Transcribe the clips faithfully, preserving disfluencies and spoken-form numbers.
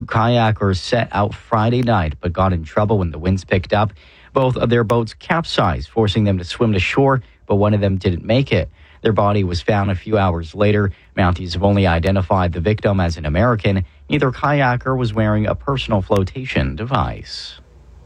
kayakers set out Friday night but got in trouble when the winds picked up. Both of their boats capsized, forcing them to swim to shore, but one of them didn't make it. Their body was found a few hours later. Mounties have only identified the victim as an American. Neither kayaker was wearing a personal flotation device.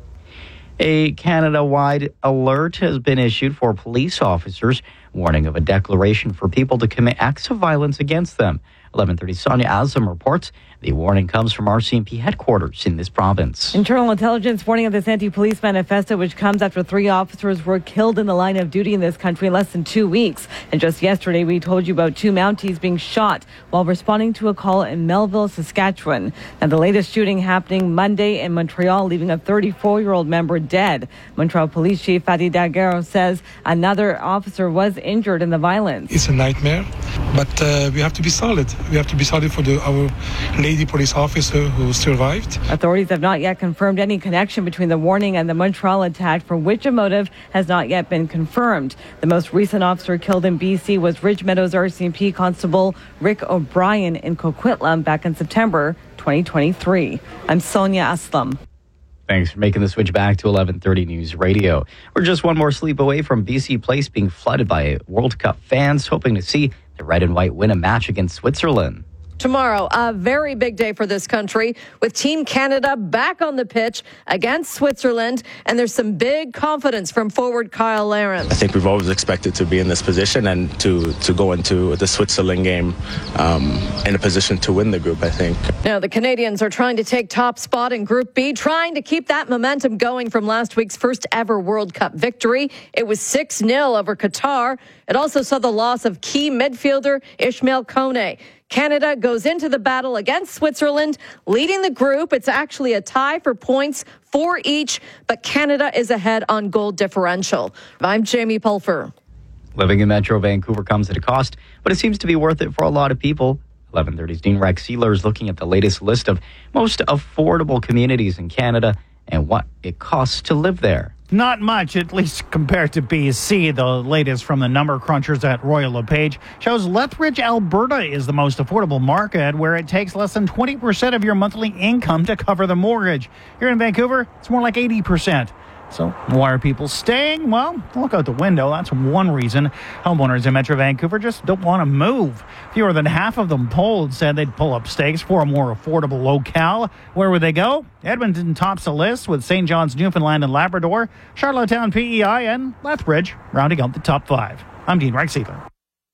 A Canada-wide alert has been issued for police officers, warning of a declaration for people to commit acts of violence against them. eleven thirty, Sonia Azam reports. The warning comes from R C M P headquarters in this province. Internal intelligence warning of this anti-police manifesto, which comes after three officers were killed in the line of duty in this country in less than two weeks. And just yesterday, we told you about two Mounties being shot while responding to a call in Melville, Saskatchewan. And the latest shooting happening Monday in Montreal, leaving a thirty-four-year-old member dead. Montreal Police Chief Fadi Daguerre says another officer was injured in the violence. It's a nightmare, but uh, we have to be solid. We have to be solid for the, our lady police officer who survived. Authorities have not yet confirmed any connection between the warning and the Montreal attack, for which a motive has not yet been confirmed. The most recent officer killed in B C was Ridge Meadows R C M P Constable Rick O'Brien in Coquitlam back in September twenty twenty-three. I'm Sonia Aslam. Thanks for making the switch back to eleven thirty News Radio. We're just one more sleep away from B C Place being flooded by World Cup fans hoping to see the red and white win a match against Switzerland. Tomorrow, a very big day for this country, with Team Canada back on the pitch against Switzerland, and there's some big confidence from forward Kyle Larin. I think we've always expected to be in this position and to, to go into the Switzerland game um, in a position to win the group, I think. Now, the Canadians are trying to take top spot in Group B, trying to keep that momentum going from last week's first ever World Cup victory. It was six nil over Qatar. It also saw the loss of key midfielder Ismail Kone. Canada goes into the battle against Switzerland, leading the group. It's actually a tie for points for each, but Canada is ahead on goal differential. I'm Jamie Pulfer. Living in Metro Vancouver comes at a cost, but it seems to be worth it for a lot of people. eleven thirty's Dean Rex Sealer is looking at the latest list of most affordable communities in Canada and what it costs to live there. Not much, at least compared to B C. The latest from the number crunchers at Royal LePage shows Lethbridge, Alberta is the most affordable market, where it takes less than twenty percent of your monthly income to cover the mortgage. Here in Vancouver, it's more like eighty percent. So why are people staying? Well, look out the window. That's one reason. Homeowners in Metro Vancouver just don't want to move. Fewer than half of them polled said they'd pull up stakes for a more affordable locale. Where would they go? Edmonton tops the list, with Saint John's, Newfoundland and Labrador, Charlottetown, P E I, and Lethbridge rounding out the top five. I'm Dean Reichseeler.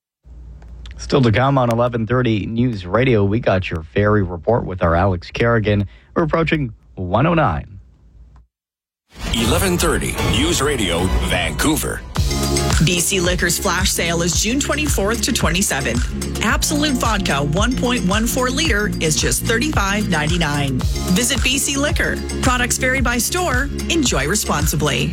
Still to come on eleven thirty News Radio, we got your ferry report with our Alex Kerrigan. We're approaching one oh nine. eleven thirty News Radio, Vancouver. B C Liquor's flash sale is June twenty-fourth to twenty-seventh. Absolute Vodka one point one four liter is just thirty-five ninety-nine. Visit B C Liquor. Products vary by store. Enjoy responsibly.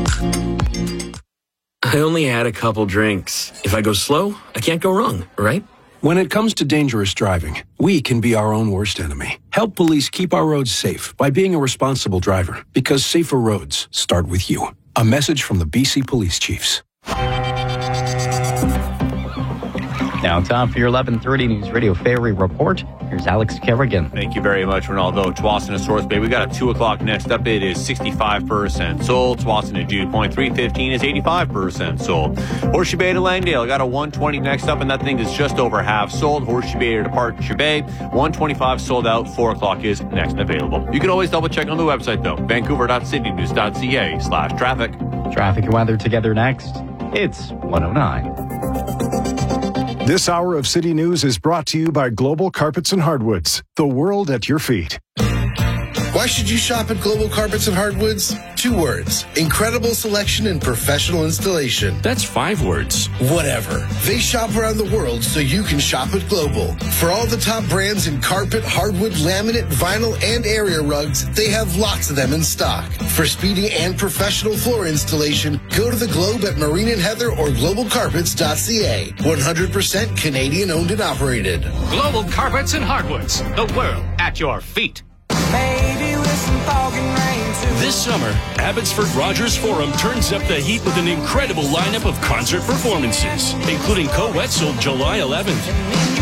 I only had a couple drinks. If I go slow, I can't go wrong, right? When it comes to dangerous driving, we can be our own worst enemy. Help police keep our roads safe by being a responsible driver, because safer roads start with you. A message from the B C Police Chiefs. Now time for your eleven thirty News Radio Ferry Report. Here's Alex Kerrigan. Thank you very much, Ronaldo. Tsawwassen to Source Bay. We got a two o'clock next up. It is sixty-five percent sold. Tsawwassen to Dew Point three fifteen is eighty-five percent sold. Horseshoe Bay to Langdale. Got a one twenty next up, and that thing is just over half sold. Horseshoe Bay to Departure Bay. one twenty-five sold out. four o'clock is next available. You can always double check on the website, though. Vancouver.citynews.ca slash traffic. Traffic and weather together next. It's one oh nine. This hour of City News is brought to you by Global Carpets and Hardwoods, the world at your feet. Why should you shop at Global Carpets and Hardwoods? Two words. Incredible selection and professional installation. That's five words. Whatever. They shop around the world so you can shop at Global. For all the top brands in carpet, hardwood, laminate, vinyl, and area rugs, they have lots of them in stock. For speedy and professional floor installation, go to the Globe at Marine and Heather or global carpets dot c a. one hundred percent Canadian owned and operated. Global Carpets and Hardwoods, the world at your feet. Maybe with some fog and rain too. This summer, Abbotsford Rogers Forum turns up the heat with an incredible lineup of concert performances, including Co-Wetzel July eleventh.